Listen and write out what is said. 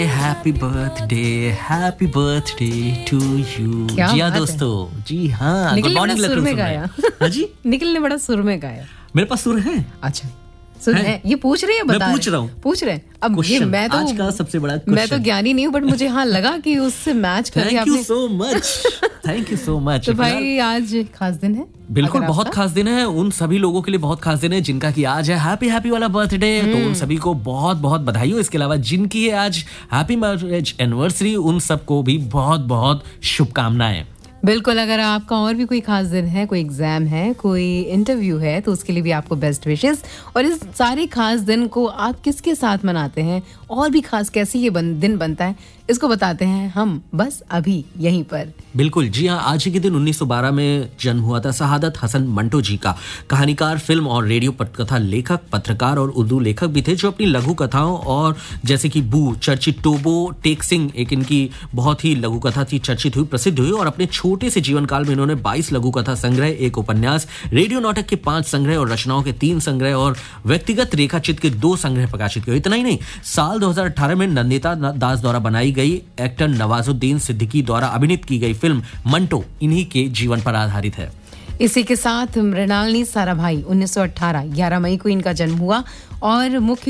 Happy birthday to you. जी हाँ दोस्तों, जी हाँ, गुड मॉर्निंग। सुर में गाया। हाँ जी, निखिल ने बड़ा सुर में गाया। मेरे पास सुर है। अच्छा, सुर है? ये पूछ रही है, बता मैं पूछ रहा हूँ, पूछ रहे हैं। अब ये मैं तो आज का सबसे बड़ा क्वेश्चन, मैं तो ज्ञानी नहीं हूँ, बट मुझे हाँ लगा कि उससे मैच करके आपने। Thank you so much. तो भाई आज खास दिन है। बिल्कुल, बहुत खास दिन है। उन सभी लोगों के लिए बहुत खास दिन है जिनका कि आज है हैप्पी वाला बर्थडे। तो उन सभी को बहुत बहुत बधाई हो। इसके अलावा जिनकी है आज हैप्पी मैरिज एनिवर्सरी, उन सबको भी बहुत बहुत शुभकामनाएं। बिल्कुल, अगर आपका और भी कोई खास दिन है, कोई एग्जाम है, कोई इंटरव्यू है, तो उसके लिए भी आपको बेस्ट विशेस। और इस सारे खास दिन को आप किसके साथ मनाते हैं और भी खास कैसे ये दिन बनता है, इसको बताते हैं हम बस अभी यहीं पर। बिल्कुल, जी हाँ, आज ही के दिन 1912 में जन्म हुआ था शहादत हसन मंटो जी का। कहानीकार, फिल्म और रेडियो पटकथा लेखक, पत्रकार और उर्दू लेखक भी थे, जो अपनी लघु कथाओं और जैसे कि बू, चर्चित टोबो टेक सिंह, एक इनकी बहुत ही लघु कथा थी, चर्चित हुई, प्रसिद्ध हुई। और अपने छोटे से जीवन काल में इन्होंने 22 लघु कथा संग्रह, एक उपन्यास, रेडियो नाटक के 5 संग्रह और रचनाओं के 3 संग्रह और व्यक्तिगत रेखाचित्र के 2 संग्रह प्रकाशित किए। इतना ही नहीं, साल 2018 में नंदिता दास द्वारा बनाई गई एक्टर नवाजुद्दीन सिद्दीकी द्वारा अभिनीत की गई फिल्म मंटो इन्हीं के जीवन पर आधारित है। इसी के साथ मृणालिनी साराभाई 1918 11 मई को इनका जन्म हुआ और मुख्य